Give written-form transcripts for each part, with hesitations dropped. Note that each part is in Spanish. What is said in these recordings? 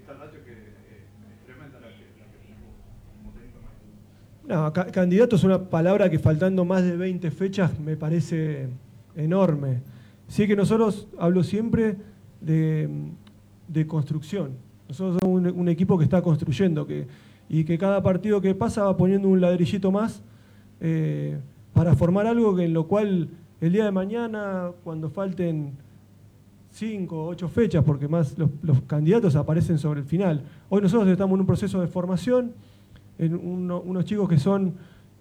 esta racha que es tremenda la que tenemos como técnico de No, candidato es una palabra que faltando más de 20 fechas me parece enorme. Sí que nosotros hablo siempre de construcción. Nosotros somos un equipo que está construyendo y que cada partido que pasa va poniendo un ladrillito más para formar algo en lo cual el día de mañana, cuando falten 5 o 8 fechas, porque más los candidatos aparecen sobre el final. Hoy nosotros estamos en un proceso de formación, unos chicos que son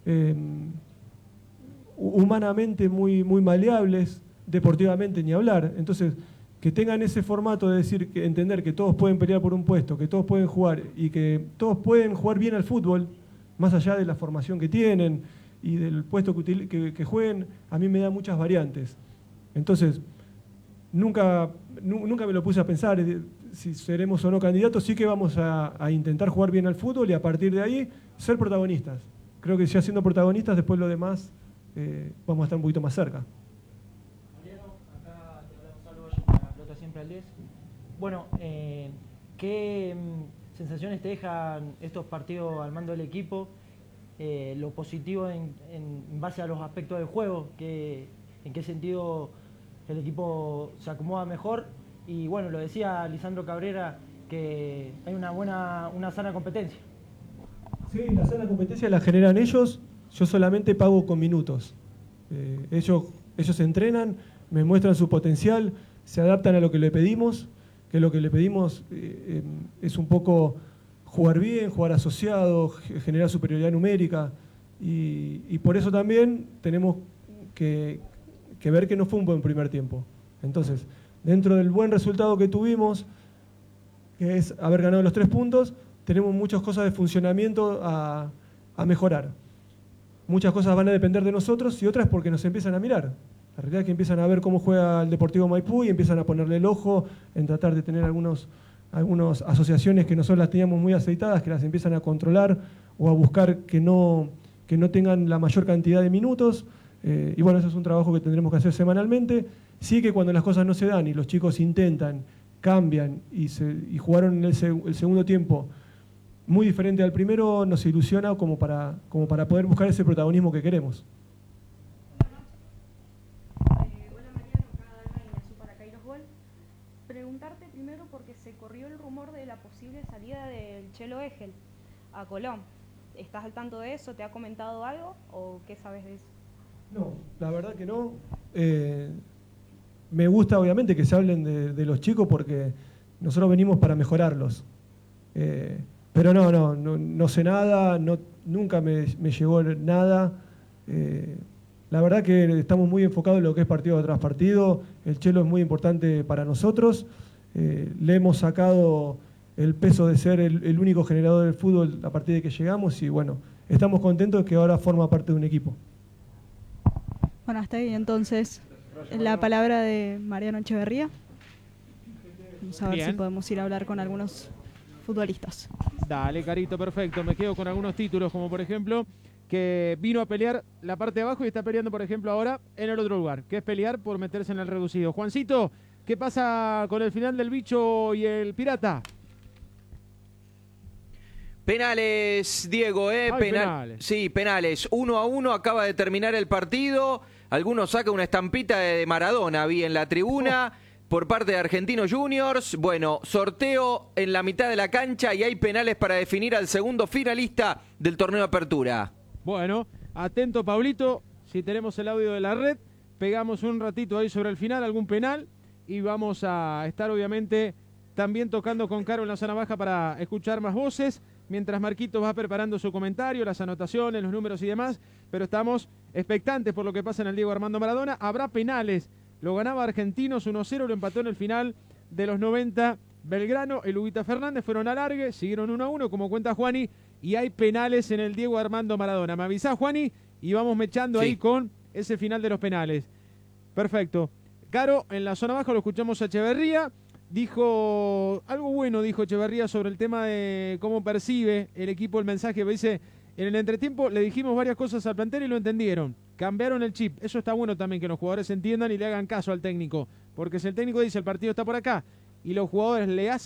humanamente muy maleables, deportivamente ni hablar. Entonces, que tengan ese formato de decir, entender que todos pueden pelear por un puesto, que todos pueden jugar y que todos pueden jugar bien al fútbol, más allá de la formación que tienen y del puesto que jueguen, a mí me da muchas variantes. Entonces, nunca me lo puse a pensar si seremos o no candidatos. Sí que vamos a intentar jugar bien al fútbol y a partir de ahí ser protagonistas. Creo que ya siendo protagonistas, después lo demás vamos a estar un poquito más cerca. Mariano, acá te hablamos algo, la pelota siempre al 10. Bueno, ¿qué sensaciones te dejan estos partidos al mando del equipo? Lo positivo en base a los aspectos del juego, ¿en qué sentido el equipo se acomoda mejor? Y bueno, lo decía Lisandro Cabrera, que hay una sana competencia. Sí, la sana competencia la generan ellos, yo solamente pago con minutos. Ellos entrenan, me muestran su potencial, se adaptan a lo que le pedimos, que lo que le pedimos es un poco jugar bien, jugar asociado, generar superioridad numérica, y por eso también tenemos que ver que no fue un buen primer tiempo. Entonces, dentro del buen resultado que tuvimos, que es haber ganado los 3 puntos, tenemos muchas cosas de funcionamiento a mejorar. Muchas cosas van a depender de nosotros y otras porque nos empiezan a mirar. La realidad es que empiezan a ver cómo juega el Deportivo Maipú y empiezan a ponerle el ojo en tratar de tener algunas asociaciones que nosotros las teníamos muy aceitadas, que las empiezan a controlar o a buscar que no tengan la mayor cantidad de minutos. Y bueno, eso es un trabajo que tendremos que hacer semanalmente. Sí que cuando las cosas no se dan y los chicos intentan, cambian y jugaron el segundo tiempo muy diferente al primero, nos ilusiona como para poder buscar ese protagonismo que queremos. Hola Mariano, acá Ana Ignacio para Kairos Gol. Preguntarte primero porque se corrió el rumor de la posible salida del Chelo Egel a Colón. ¿Estás al tanto de eso? ¿Te ha comentado algo o qué sabes de eso? No, la verdad que no. Me gusta obviamente que se hablen de los chicos porque nosotros venimos para mejorarlos. Pero no sé nada, nunca me llegó nada. La verdad que estamos muy enfocados en lo que es partido tras partido. El Chelo es muy importante para nosotros. Le hemos sacado el peso de ser el único generador del fútbol a partir de que llegamos y bueno, estamos contentos de que ahora forma parte de un equipo. Bueno, hasta ahí entonces la palabra de Mariano Echeverría. Vamos a ver si podemos ir a hablar con algunos futbolistas. Dale, Carito, perfecto. Me quedo con algunos títulos, como por ejemplo, que vino a pelear la parte de abajo y está peleando, por ejemplo, ahora en el otro lugar, que es pelear por meterse en el reducido. Juancito, ¿qué pasa con el final del Bicho y el Pirata? Penales, Diego, penales. Sí, penales. 1-1, acaba de terminar el partido. Algunos sacan una estampita de Maradona, vi en la tribuna. Por parte de Argentinos Juniors, bueno, sorteo en la mitad de la cancha y hay penales para definir al segundo finalista del torneo de apertura. Bueno, atento Pablito, si tenemos el audio de la red, pegamos un ratito ahí sobre el final, algún penal, y vamos a estar obviamente también tocando con Caro en la zona baja para escuchar más voces, mientras Marquitos va preparando su comentario, las anotaciones, los números y demás, pero estamos expectantes por lo que pasa en el Diego Armando Maradona. Habrá penales. Lo ganaba Argentinos 1-0, lo empató en el final de los 90 Belgrano, el Huguita Fernández, fueron alargue, siguieron 1-1 como cuenta Juani, y hay penales en el Diego Armando Maradona. Me avisás, Juani, y vamos mechando ahí con ese final de los penales. Perfecto. Caro, en la zona baja lo escuchamos a Echeverría, dijo algo bueno, dijo Echeverría sobre el tema de cómo percibe el equipo el mensaje, dice, en el entretiempo le dijimos varias cosas al plantel y lo entendieron. Cambiaron el chip. Eso está bueno también, que los jugadores entiendan y le hagan caso al técnico. Porque si el técnico dice el partido está por acá y los jugadores le hacen